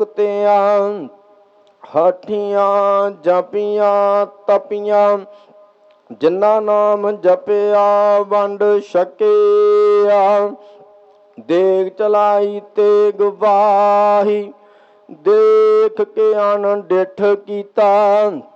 ਤਿਆਂ ਹਾਠੀਆਂ ਜਪੀਆਂ ਤਪੀਆਂ, ਜਿਨ੍ਹਾਂ ਨਾਮ ਜਪਿਆ ਵੰਡ ਛਕਿਆ। ਦੇਗ ਚਲਾਈ ਤੇਗ ਵਾਹੀ, ਦੇਖ ਕੇ ਅਣਡਿੱਠ ਕੀਤਾ।